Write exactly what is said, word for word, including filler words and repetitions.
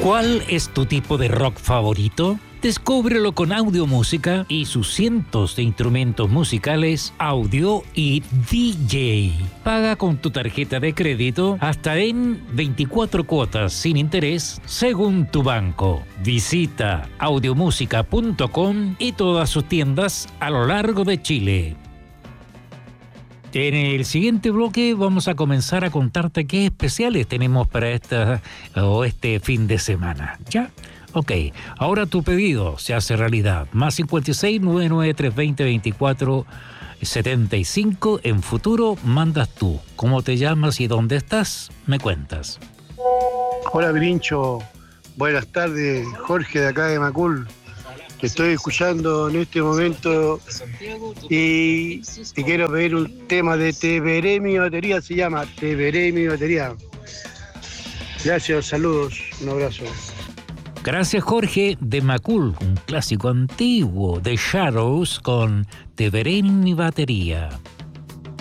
¿Cuál es tu tipo de rock favorito? Descúbrelo con Audiomúsica y sus cientos de instrumentos musicales, audio y D J. Paga con tu tarjeta de crédito hasta en veinticuatro cuotas sin interés según tu banco. Visita audiomúsica punto com y todas sus tiendas a lo largo de Chile. En el siguiente bloque vamos a comenzar a contarte qué especiales tenemos para esta o este fin de semana. ¿Ya? Ok, ahora tu pedido se hace realidad. Más cincuenta y seis, noventa y nueve, trescientos veinte, veinticuatro setenta y cinco. En futuro mandas tú. ¿Cómo te llamas y dónde estás? Me cuentas. Hola, Grincho. Buenas tardes. Jorge de acá de Macul. Te estoy escuchando en este momento y te quiero pedir un tema de Te Veré Mi Batería. Se llama Te Veré Mi Batería. Gracias, saludos, un abrazo. Gracias, Jorge de Macul, un clásico antiguo de Shadows con Te Veré Mi Batería.